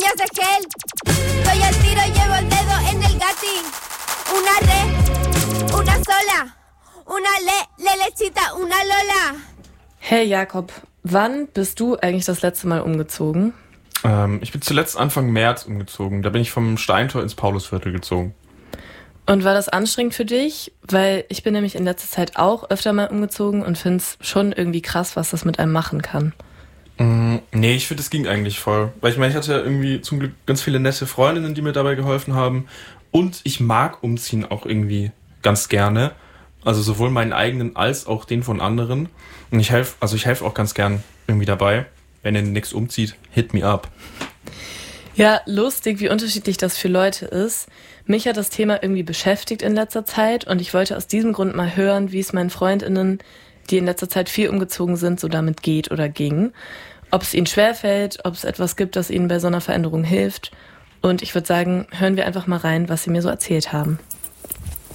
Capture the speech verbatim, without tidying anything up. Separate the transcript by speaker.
Speaker 1: ya sé que él. Doy el tiro, llevo el dedo en el gatín. Una re, una sola. Una le, le lechita, una Lola.
Speaker 2: Hey Jakob, wann bist du eigentlich das letzte Mal umgezogen?
Speaker 3: Ähm, ich bin zuletzt Anfang März umgezogen. Da bin ich vom Steintor ins Paulusviertel gezogen.
Speaker 2: Und war das anstrengend für dich? Weil ich bin nämlich in letzter Zeit auch öfter mal umgezogen und finde es schon irgendwie krass, was das mit einem machen kann.
Speaker 3: Mm, nee, ich finde, es ging eigentlich voll. Weil ich meine, ich hatte ja irgendwie zum Glück ganz viele nette Freundinnen, die mir dabei geholfen haben. Und ich mag umziehen auch irgendwie ganz gerne. Also sowohl meinen eigenen als auch den von anderen. Und ich helfe, also ich helfe auch ganz gern irgendwie dabei. Wenn ihr nichts umzieht, hit me up.
Speaker 2: Ja, lustig, wie unterschiedlich das für Leute ist. Mich hat das Thema irgendwie beschäftigt in letzter Zeit und ich wollte aus diesem Grund mal hören, wie es meinen FreundInnen, die in letzter Zeit viel umgezogen sind, so damit geht oder ging. Ob es ihnen schwerfällt, ob es etwas gibt, das ihnen bei so einer Veränderung hilft. Und ich würde sagen, hören wir einfach mal rein, was sie mir so erzählt haben.